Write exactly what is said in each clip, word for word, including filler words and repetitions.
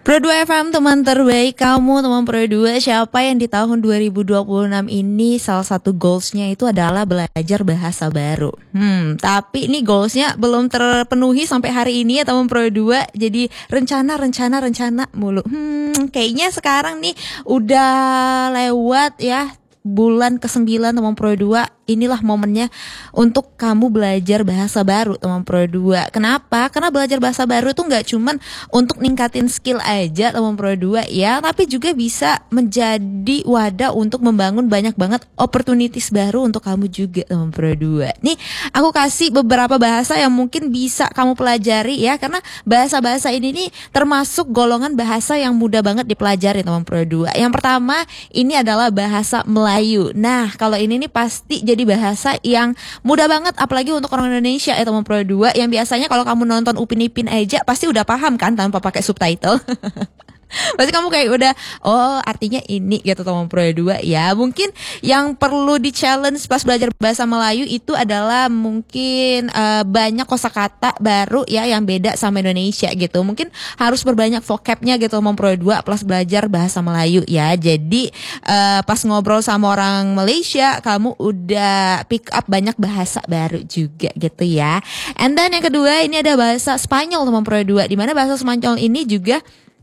Pro dua F M, teman terbaik kamu, teman Pro dua. Siapa yang di tahun dua ribu dua puluh enam ini salah satu goalsnya itu adalah belajar bahasa baru. Hmm, tapi ini goalsnya belum terpenuhi sampai hari ini ya teman Pro dua. Jadi rencana, rencana, rencana mulu. Hmm, kayaknya sekarang nih udah lewat ya bulan kesembilan teman Pro dua. Inilah momennya untuk kamu belajar bahasa baru teman Pro dua. Kenapa? Karena belajar bahasa baru itu gak cuman untuk ningkatin skill aja teman Pro dua ya, tapi juga bisa menjadi wadah untuk membangun banyak banget opportunities baru untuk kamu juga teman Pro dua. Nih aku kasih beberapa bahasa yang mungkin bisa kamu pelajari ya, karena bahasa-bahasa ini nih termasuk golongan bahasa yang mudah banget dipelajari teman Pro dua. Yang pertama ini adalah bahasa Melayu. Nah kalau ini nih pasti jadi Jadi bahasa yang mudah banget apalagi untuk orang Indonesia ya teman Pro dua, yang biasanya kalau kamu nonton Upin Ipin aja pasti udah paham kan tanpa pakai subtitle. Pasti kamu kayak udah, oh artinya ini gitu teman Pro dua ya. Mungkin yang perlu di challenge pas belajar bahasa Melayu itu adalah mungkin uh, banyak kosakata baru ya yang beda sama Indonesia gitu. Mungkin harus berbanyak vocabnya gitu teman Pro dua plus belajar bahasa Melayu ya. Jadi uh, pas ngobrol sama orang Malaysia kamu udah pick up banyak bahasa baru juga gitu ya. And then yang kedua ini ada bahasa Spanyol teman Pro dua, di mana bahasa Spanyol ini juga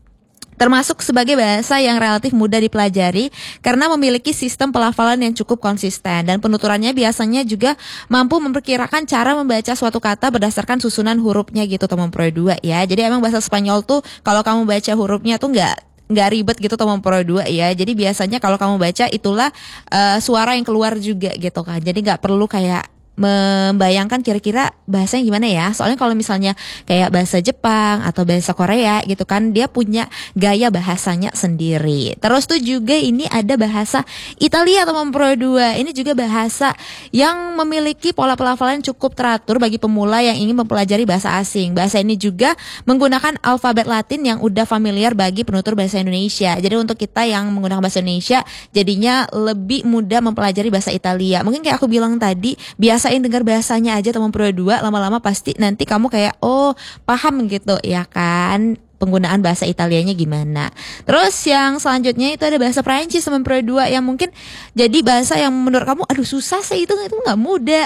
termasuk sebagai bahasa yang relatif mudah dipelajari karena memiliki sistem pelafalan yang cukup konsisten, dan penuturannya biasanya juga mampu memperkirakan cara membaca suatu kata berdasarkan susunan hurufnya gitu teman Pro dua ya. Jadi emang bahasa Spanyol tuh kalau kamu baca hurufnya tuh nggak nggak ribet gitu teman Pro dua ya. Jadi biasanya kalau kamu baca itulah uh, suara yang keluar juga gitu kan. Jadi nggak perlu kayak membayangkan kira-kira bahasanya gimana ya. Soalnya kalau misalnya kayak bahasa Jepang atau bahasa Korea gitu kan, dia punya gaya bahasanya sendiri. Terus tuh juga ini ada bahasa Italia teman Pro dua. Ini juga bahasa yang memiliki pola pelafalan cukup teratur bagi pemula yang ingin mempelajari bahasa asing. Bahasa ini juga menggunakan alfabet Latin yang udah familiar bagi penutur bahasa Indonesia. Jadi untuk kita yang menggunakan bahasa Indonesia jadinya lebih mudah mempelajari bahasa Italia. Mungkin kayak aku bilang tadi, biasa Biasain dengar bahasanya aja teman Pro dua, lama-lama pasti nanti kamu kayak oh paham gitu ya kan penggunaan bahasa Italianya gimana. Terus yang selanjutnya itu ada bahasa Prancis teman Pro dua, yang mungkin jadi bahasa yang menurut kamu aduh susah sih, itu itu nggak mudah.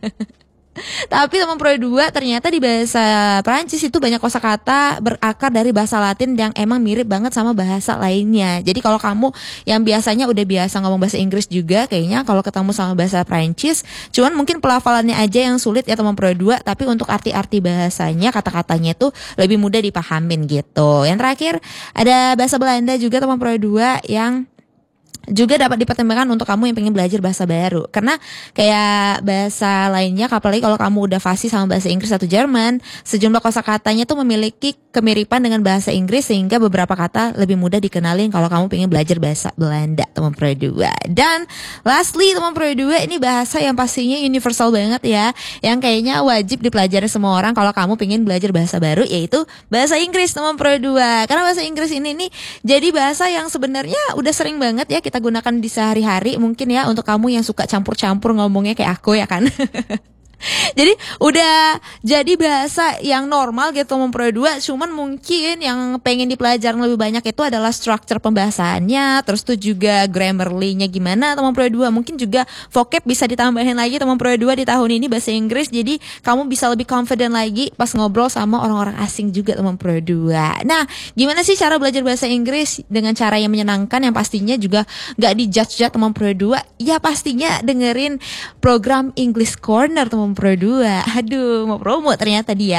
Tapi teman Pro dua ternyata di bahasa Prancis itu banyak kosakata berakar dari bahasa Latin yang emang mirip banget sama bahasa lainnya. Jadi kalau kamu yang biasanya udah biasa ngomong bahasa Inggris juga, kayaknya kalau ketemu sama bahasa Prancis, cuman mungkin pelafalannya aja yang sulit ya teman Pro dua, tapi untuk arti-arti bahasanya, kata-katanya itu lebih mudah dipahamin gitu. Yang terakhir ada bahasa Belanda juga teman Pro dua, yang juga dapat dipertimbangkan untuk kamu yang pengen belajar bahasa baru. Karena kayak bahasa lainnya, apalagi kalau kamu udah fasih sama bahasa Inggris atau Jerman, sejumlah kosakatanya tuh memiliki kemiripan dengan bahasa Inggris, sehingga beberapa kata lebih mudah dikenalin kalau kamu pengen belajar bahasa Belanda teman Pro dua. Dan lastly teman Pro dua, ini bahasa yang pastinya universal banget ya, yang kayaknya wajib dipelajari semua orang kalau kamu pengen belajar bahasa baru, yaitu bahasa Inggris teman Pro dua. Karena bahasa Inggris ini nih jadi bahasa yang sebenarnya udah sering banget ya kita gunakan di sehari-hari, mungkin ya untuk kamu yang suka campur-campur ngomongnya kayak aku ya kan. Jadi udah jadi bahasa yang normal gitu teman Pro dua, cuman mungkin yang pengen dipelajarin lebih banyak itu adalah struktur pembahasannya, terus tuh juga grammarly-nya gimana teman Pro dua. Mungkin juga vocab bisa ditambahin lagi teman Pro dua di tahun ini bahasa Inggris, jadi kamu bisa lebih confident lagi pas ngobrol sama orang-orang asing juga teman Pro dua. Nah, gimana sih cara belajar bahasa Inggris dengan cara yang menyenangkan, yang pastinya juga gak dijudge-judge teman Pro dua? Ya pastinya dengerin program English Corner teman Pro dua. Aduh, mau promo ternyata dia.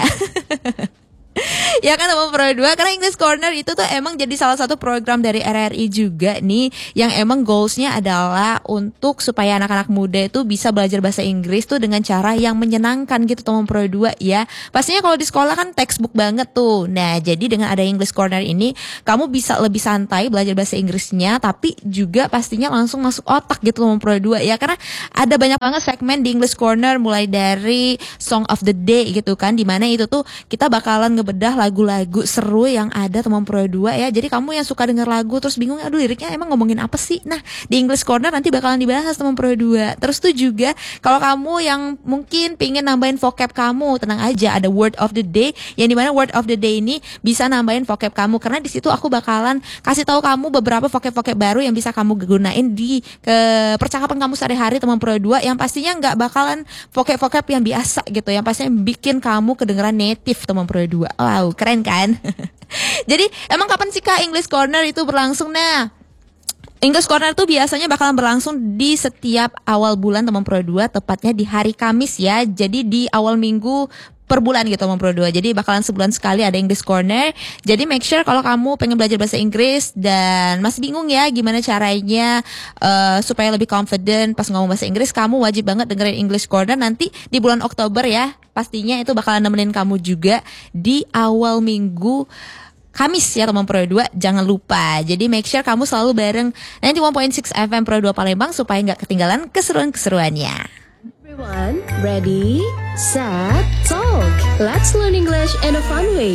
Ya kan teman Pro dua, karena English Corner itu tuh emang jadi salah satu program dari R R I juga nih, yang emang goalsnya adalah untuk supaya anak-anak muda itu bisa belajar bahasa Inggris tuh dengan cara yang menyenangkan gitu teman Pro dua ya. Pastinya kalau di sekolah kan textbook banget tuh. Nah jadi dengan ada English Corner ini, kamu bisa lebih santai belajar bahasa Inggrisnya, tapi juga pastinya langsung masuk otak gitu teman Pro dua ya. Karena ada banyak banget segmen di English Corner, mulai dari Song of the Day gitu kan, dimana itu tuh kita bakalan ngebedah lagu-lagu seru yang ada teman Pro dua ya. Jadi kamu yang suka denger lagu terus bingung, aduh liriknya emang ngomongin apa sih? Nah, di English Corner nanti bakalan dibahas teman Pro dua. Terus tuh juga kalau kamu yang mungkin pingin nambahin vocab kamu, tenang aja, ada word of the day yang dimana word of the day ini bisa nambahin vocab kamu, karena di situ aku bakalan kasih tahu kamu beberapa vocab-vocab baru yang bisa kamu gunain di ke percakapan kamu sehari-hari teman Pro dua, yang pastinya nggak bakalan vocab-vocab yang biasa gitu, yang pastinya bikin kamu kedengeran native teman Pro dua. Wow, keren kan? Jadi emang kapan sih Kak English Corner itu berlangsung? Nah, English Corner tuh biasanya bakalan berlangsung di setiap awal bulan teman Pro dua, tepatnya di hari Kamis ya. Jadi di awal minggu per bulan gitu teman Pro dua. Jadi bakalan sebulan sekali ada English Corner. Jadi make sure kalau kamu pengen belajar bahasa Inggris dan masih bingung ya gimana caranya uh, supaya lebih confident pas ngomong bahasa Inggris, kamu wajib banget dengerin English Corner nanti di bulan Oktober ya. Pastinya itu bakalan nemenin kamu juga di awal minggu Kamis ya teman Pro dua, jangan lupa. Jadi make sure kamu selalu bareng sembilan puluh satu koma enam F M Pro dua Palembang supaya nggak ketinggalan keseruan-keseruannya. Everyone, ready, set, talk. Let's learn English in a fun way.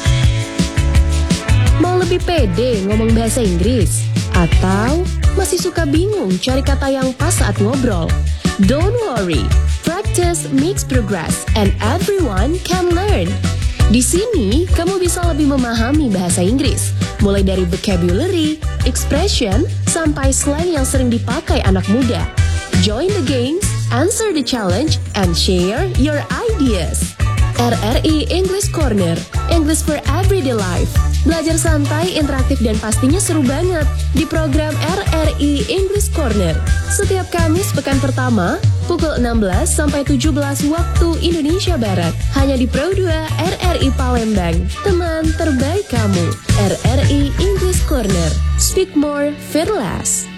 Mau lebih pede ngomong bahasa Inggris? Atau masih suka bingung cari kata yang pas saat ngobrol? Don't worry, practice makes progress and everyone can learn. Di sini, kamu bisa lebih memahami bahasa Inggris, mulai dari vocabulary, expression, sampai slang yang sering dipakai anak muda. Join the games, answer the challenge, and share your ideas. R R I English Corner, English for Everyday Life. Belajar santai, interaktif, dan pastinya seru banget di program R R I English Corner. Setiap Kamis pekan pertama, pukul enam belas sampai tujuh belas waktu Indonesia Barat. Hanya di Pro dua R R I Palembang. Teman terbaik kamu. R R I English Corner. Speak more, fear less.